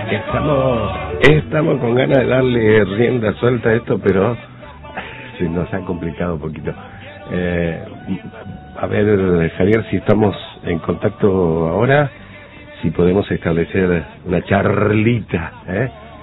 Estamos con ganas de darle rienda suelta a esto, pero se nos ha complicado un poquito. A ver, Javier, si estamos en contacto ahora, si podemos establecer una charlita,